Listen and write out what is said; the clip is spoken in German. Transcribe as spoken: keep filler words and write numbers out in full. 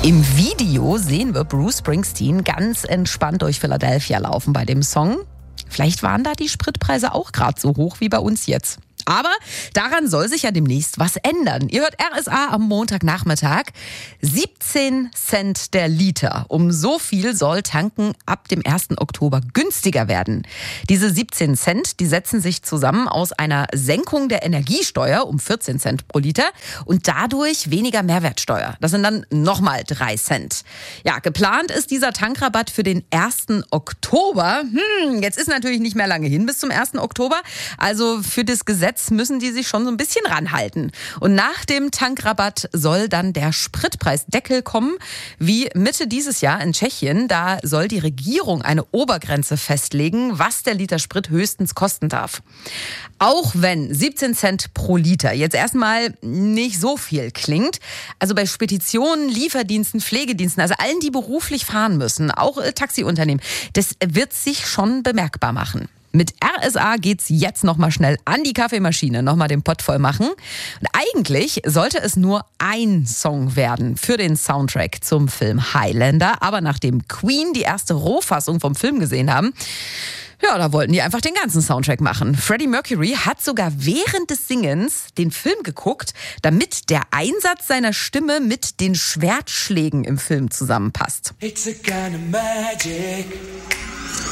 Im Video sehen wir Bruce Springsteen ganz entspannt durch Philadelphia laufen bei dem Song. Vielleicht waren da die Spritpreise auch gerade so hoch wie bei uns jetzt. Aber daran soll sich ja demnächst was ändern. Ihr hört R S A am Montagnachmittag. siebzehn Cent der Liter. Um so viel soll tanken ab dem ersten Oktober günstiger werden. Diese siebzehn Cent, die setzen sich zusammen aus einer Senkung der Energiesteuer um vierzehn Cent pro Liter und dadurch weniger Mehrwertsteuer. Das sind dann nochmal drei Cent. Ja, geplant ist dieser Tankrabatt für den ersten Oktober. Hm, jetzt ist natürlich nicht mehr lange hin bis zum ersten Oktober. Also für das Gesetz müssen die sich schon so ein bisschen ranhalten. Und nach dem Tankrabatt soll dann der Spritpreisdeckel kommen, wie Mitte dieses Jahr in Tschechien. Da soll die Regierung eine Obergrenze festlegen, was der Liter Sprit höchstens kosten darf. Auch wenn siebzehn Cent pro Liter jetzt erstmal nicht so viel klingt, also bei Speditionen, Lieferdiensten, Pflegediensten, also allen, die beruflich fahren müssen, auch Taxiunternehmen, das wird sich schon bemerkbar machen. Mit R S A geht's jetzt nochmal schnell an die Kaffeemaschine, nochmal den Pott voll machen. Und eigentlich sollte es nur ein Song werden für den Soundtrack zum Film Highlander. Aber nachdem Queen die erste Rohfassung vom Film gesehen haben, ja, da wollten die einfach den ganzen Soundtrack machen. Freddie Mercury hat sogar während des Singens den Film geguckt, damit der Einsatz seiner Stimme mit den Schwertschlägen im Film zusammenpasst. It's a kind of magic.